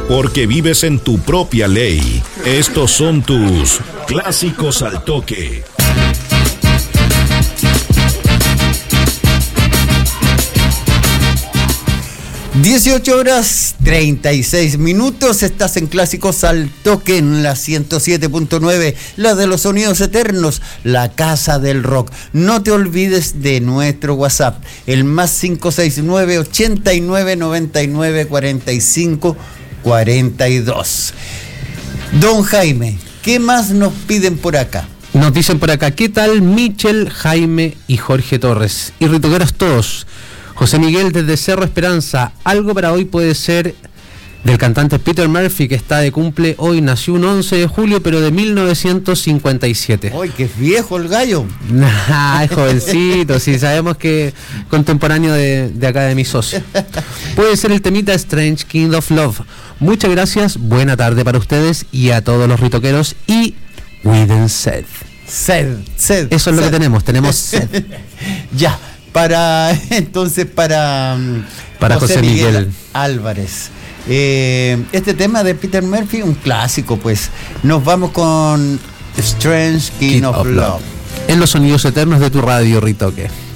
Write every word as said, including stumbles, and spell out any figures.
porque vives en tu propia ley. Estos son tus Clásicos al Toque. dieciocho horas treinta y seis minutos, estás en Clásicos al Toque en la ciento siete punto nueve, la de los sonidos eternos, la casa del rock. No te olvides de nuestro WhatsApp, el más cinco seis nueve, ochenta y nueve, noventa y nueve, cuarenta y cinco, cuarenta y dos. Don Jaime, ¿qué más nos piden por acá? Nos dicen por acá, ¿qué tal Michel, Jaime y Jorge Torres? Y ritoqueros todos. José Miguel desde Cerro Esperanza, algo para hoy puede ser del cantante Peter Murphy, que está de cumple hoy, nació un once de julio, pero de mil novecientos cincuenta y siete. ¡Ay, qué viejo el gallo! Nah, es jovencito, sí, sabemos que contemporáneo de, de acá de mi socio. Puede ser el temita Strange Kind of Love. Muchas gracias, buena tarde para ustedes y a todos los ritoqueros y Within Sed. Sed, sed. Eso es lo sed. que tenemos, tenemos sed. Ya. Para, entonces, para, para José, José Miguel, Miguel Álvarez. Eh, este tema de Peter Murphy, un clásico, pues. Nos vamos con Strange Kind of, of Love. En los sonidos eternos de tu radio, Ritoque.